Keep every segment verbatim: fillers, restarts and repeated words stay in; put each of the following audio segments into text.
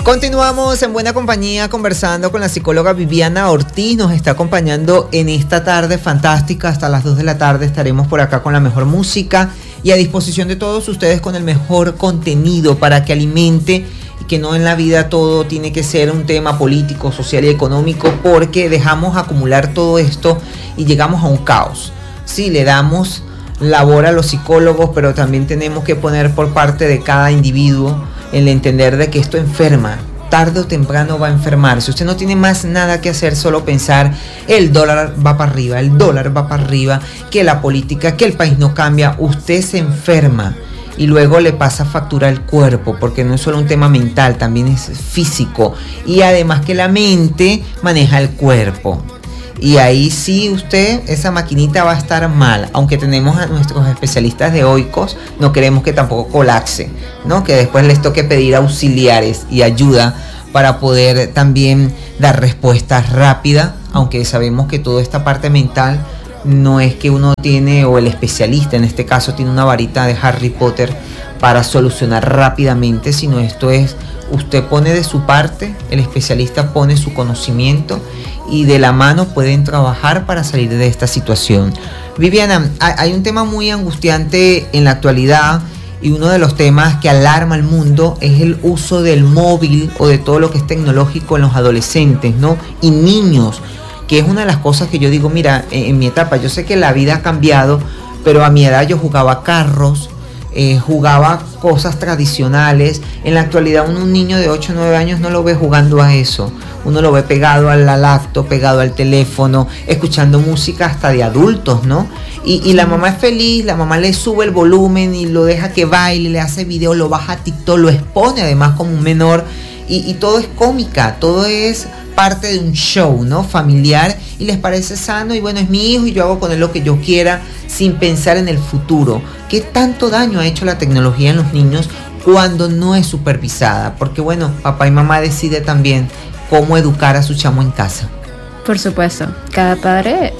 Continuamos en buena compañía conversando con la psicóloga Viviana Ortiz. Nos está acompañando en esta tarde fantástica. Hasta las dos de la tarde estaremos por acá con la mejor música y a disposición de todos ustedes con el mejor contenido para que alimente y que no en la vida todo tiene que ser un tema político, social y económico, porque dejamos acumular todo esto y llegamos a un caos. Sí, le damos labor a los psicólogos, pero también tenemos que poner por parte de cada individuo el entender de que esto enferma, tarde o temprano va a enfermar. Si usted no tiene más nada que hacer, solo pensar, el dólar va para arriba, el dólar va para arriba, que la política, que el país no cambia, usted se enferma y luego le pasa factura al cuerpo, porque no es solo un tema mental, también es físico, y además que la mente maneja el cuerpo. Y ahí sí usted, esa maquinita va a estar mal. Aunque tenemos a nuestros especialistas de oicos, no queremos que tampoco colapse, ¿no? Que después les toque pedir auxiliares y ayuda para poder también dar respuestas rápidas. Aunque sabemos que toda esta parte mental no es que uno tiene, o el especialista en este caso tiene una varita de Harry Potter para solucionar rápidamente, sino esto es, usted pone de su parte, el especialista pone su conocimiento y de la mano pueden trabajar para salir de esta situación. Viviana, hay un tema muy angustiante en la actualidad y uno de los temas que alarma al mundo es el uso del móvil o de todo lo que es tecnológico en los adolescentes, ¿no? Y niños, que es una de las cosas que yo digo, mira, en, en mi etapa, yo sé que la vida ha cambiado, pero a mi edad yo jugaba carros, Eh, jugaba cosas tradicionales. En la actualidad uno, un niño de ocho o nueve años no lo ve jugando a eso. Uno lo ve pegado al lacto, pegado al teléfono, escuchando música hasta de adultos, ¿no? Y, y la mamá es feliz, la mamá le sube el volumen y lo deja que baile, le hace video, lo baja a TikTok, lo expone además como un menor y, y todo es cómica, todo es parte de un show, ¿no? Familiar, y les parece sano y bueno, es mi hijo y yo hago con él lo que yo quiera sin pensar en el futuro. ¿Qué tanto daño ha hecho la tecnología en los niños cuando no es supervisada? Porque bueno, papá y mamá decide también cómo educar a su chamo en casa. Por supuesto, cada padre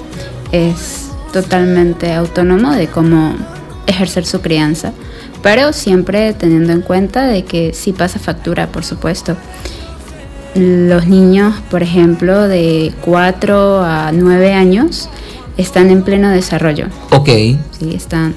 es totalmente autónomo de cómo ejercer su crianza, pero siempre teniendo en cuenta de que sí pasa factura, por supuesto. Los niños, por ejemplo, de cuatro a nueve años están en pleno desarrollo. Ok. Sí, están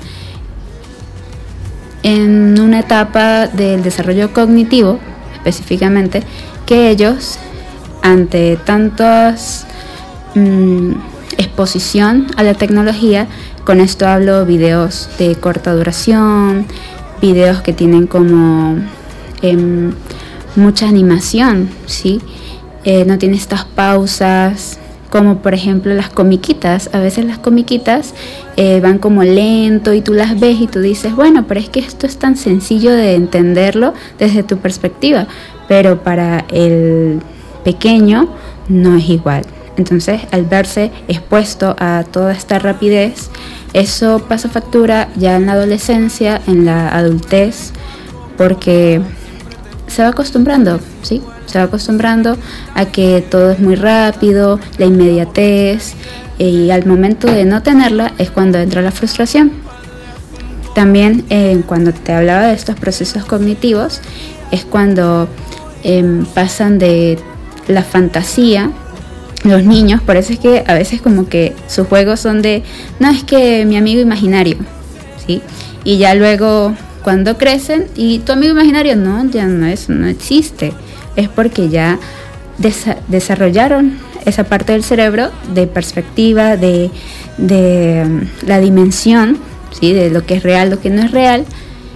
en una etapa del desarrollo cognitivo, específicamente, que ellos, ante tantas mmm, exposición a la tecnología, con esto hablo videos de corta duración, videos que tienen como eh, mucha animación, ¿sí? Eh, no tiene estas pausas, como por ejemplo las comiquitas. A veces las comiquitas eh, van como lento y tú las ves y tú dices, bueno, pero es que esto es tan sencillo de entenderlo desde tu perspectiva, pero para el pequeño no es igual. Entonces, al verse expuesto a toda esta rapidez, eso pasa factura ya en la adolescencia, en la adultez, porque se va acostumbrando, ¿sí? Se va acostumbrando a que todo es muy rápido, la inmediatez, y al momento de no tenerla es cuando entra la frustración. También eh, cuando te hablaba de estos procesos cognitivos, es cuando eh, pasan de la fantasía. Los niños, por eso es que a veces como que sus juegos son de, no, es que mi amigo imaginario, ¿sí? Y ya luego cuando crecen, y tu amigo imaginario, no, ya no, eso no existe. Es porque ya desa- desarrollaron esa parte del cerebro de perspectiva, de, de um, la dimensión, ¿sí? De lo que es real, lo que no es real.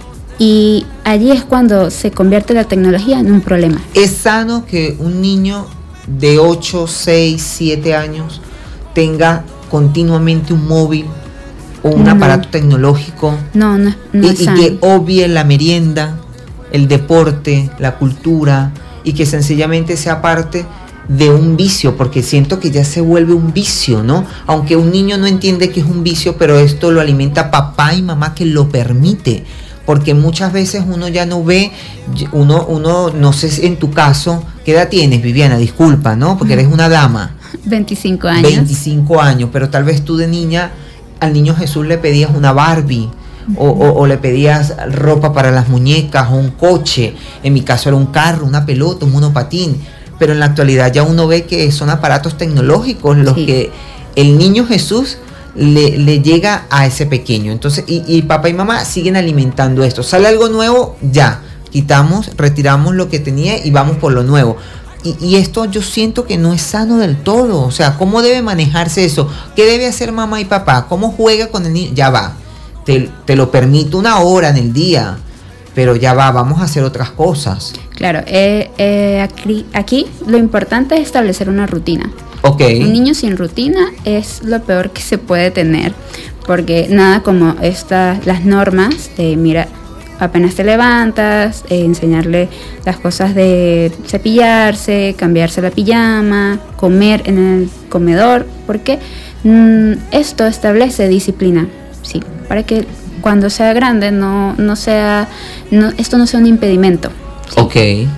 Y allí es cuando se convierte la tecnología en un problema. ¿Es sano que un niño de ocho, seis, siete años tenga continuamente un móvil o un no. aparato tecnológico? No, no, no y, es y sano. que obvie la merienda, el deporte, la cultura, y que sencillamente sea parte de un vicio, porque siento que ya se vuelve un vicio, ¿no? Aunque un niño no entiende que es un vicio, pero esto lo alimenta papá y mamá que lo permite. Porque muchas veces uno ya no ve, uno, uno no sé en tu caso, ¿qué edad tienes, Viviana? Disculpa, ¿no? Porque eres una dama. veinticinco años. veinticinco años, pero tal vez tú de niña, al niño Jesús le pedías una Barbie, o, o, o le pedías ropa para las muñecas o un coche. En mi caso era un carro, una pelota, un monopatín. Pero en la actualidad ya uno ve que son aparatos tecnológicos los sí. que el niño Jesús le, le llega a ese pequeño. Entonces, y, y papá y mamá siguen alimentando esto. Sale algo nuevo, ya, quitamos, retiramos lo que tenía y vamos por lo nuevo. Y, y esto yo siento que no es sano del todo. O sea, ¿cómo debe manejarse eso? ¿Qué debe hacer mamá y papá? ¿Cómo juega con el niño? Ya va, te, te lo permito una hora en el día, pero ya va, vamos a hacer otras cosas. Claro, eh, eh, aquí, aquí lo importante es establecer una rutina. Okay. Un niño sin rutina es lo peor que se puede tener, porque nada como estas, las normas de, mira, apenas te levantas, eh, enseñarle las cosas de cepillarse, cambiarse la pijama, comer en el comedor, porque mmm, esto establece disciplina, sí, para que cuando sea grande no, no sea, no, esto no sea un impedimento. ¿Sí? Ok.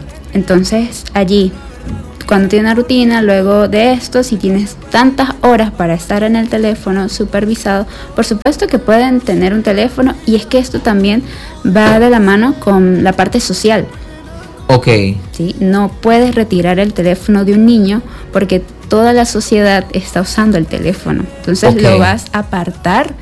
Entonces allí, cuando tiene una rutina, luego de esto, si tienes tantas horas para estar en el teléfono supervisado, por supuesto que pueden tener un teléfono, y es que esto también va de la mano con la parte social. Ok. ¿Sí? No puedes retirar el teléfono de un niño porque toda la sociedad está usando el teléfono. Entonces okay. lo vas a apartar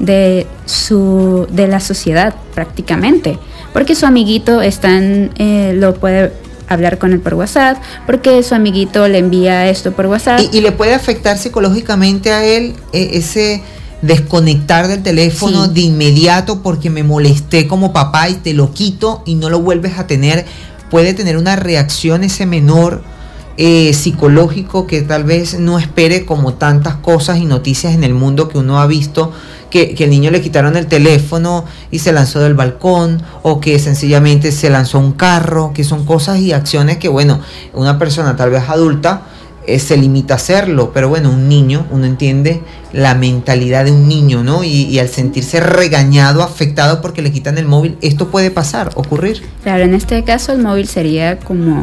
de su de la sociedad prácticamente, porque su amiguito está en, eh, lo puede hablar con él por WhatsApp, porque su amiguito le envía esto por WhatsApp. Y, y le puede afectar psicológicamente a él eh, ese desconectar del teléfono sí. de inmediato porque me molesté como papá y te lo quito y no lo vuelves a tener. Puede tener una reacción ese menor eh, psicológico que tal vez no espere, como tantas cosas y noticias en el mundo que uno ha visto, que, que el niño le quitaron el teléfono y se lanzó del balcón, o que sencillamente se lanzó un carro, que son cosas y acciones que, bueno, una persona tal vez adulta eh, se limita a hacerlo, pero bueno, un niño, uno entiende la mentalidad de un niño, ¿no? Y, y al sentirse regañado, afectado porque le quitan el móvil, esto puede pasar, ocurrir. Claro, en este caso el móvil sería como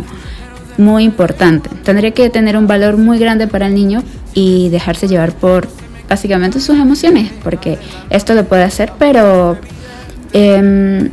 muy importante. Tendría que tener un valor muy grande para el niño y dejarse llevar por básicamente sus emociones, porque esto lo puede hacer, pero eh,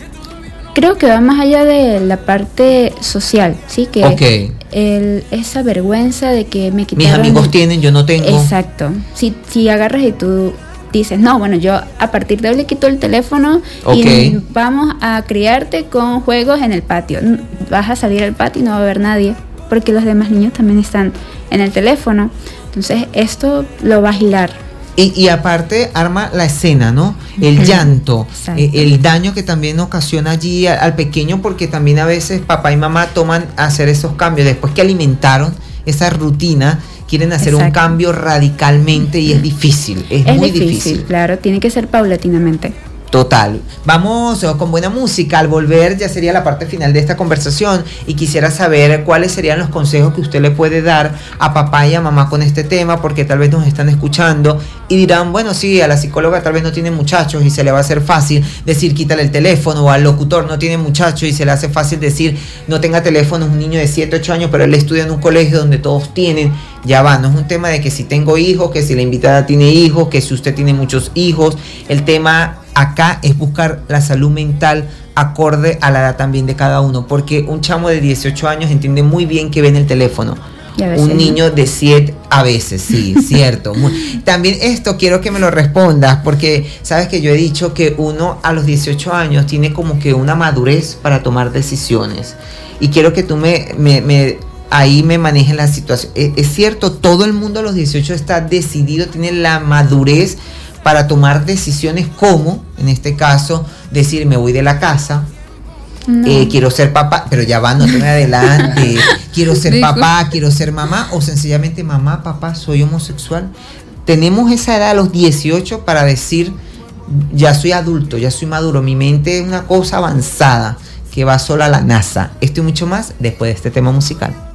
creo que va más allá de la parte social, ¿sí? Que okay. el, esa vergüenza de que me quitaron. Mis amigos tienen, yo no tengo. Exacto. Si, si agarras y tú dices, no, bueno, yo a partir de hoy le quito el teléfono okay. y vamos a criarte con juegos en el patio. Vas a salir al patio y no va a haber nadie, porque los demás niños también están en el teléfono. Entonces esto lo va a agilar. Y, y aparte arma la escena, ¿no? El uh-huh. llanto, eh, el daño que también ocasiona allí al, al pequeño, porque también a veces papá y mamá toman a hacer esos cambios. Después que alimentaron esa rutina, quieren hacer Exacto. un cambio radicalmente y es difícil, es, es muy difícil, difícil. Claro, tiene que ser paulatinamente. Total. Vamos con buena música. Al volver ya sería la parte final de esta conversación y quisiera saber cuáles serían los consejos que usted le puede dar a papá y a mamá con este tema, porque tal vez nos están escuchando y dirán, bueno, sí, a la psicóloga tal vez no tiene muchachos y se le va a hacer fácil decir quítale el teléfono, o al locutor no tiene muchachos y se le hace fácil decir no tenga teléfono, es un niño de siete, ocho años, pero él estudia en un colegio donde todos tienen. Ya va, no es un tema de que si tengo hijos, que si la invitada tiene hijos, que si usted tiene muchos hijos. El tema acá es buscar la salud mental acorde a la edad también de cada uno, porque un chamo de dieciocho años entiende muy bien que ve en el teléfono. Un niño de siete a veces, sí, cierto. Muy, también esto quiero que me lo respondas, porque sabes que yo he dicho que uno a los dieciocho años tiene como que una madurez para tomar decisiones, y quiero que tú me... me, me ahí me manejen la situación. Es, es cierto, todo el mundo a los dieciocho está decidido, tiene la madurez para tomar decisiones como, en este caso, decir me voy de la casa, no. eh, quiero ser papá, pero ya va, no te me adelante, quiero ser papá, quiero ser mamá, o sencillamente mamá, papá, soy homosexual. Tenemos esa edad a los dieciocho para decir ya soy adulto, ya soy maduro, mi mente es una cosa avanzada que va sola a la NASA. Esto y mucho más después de este tema musical.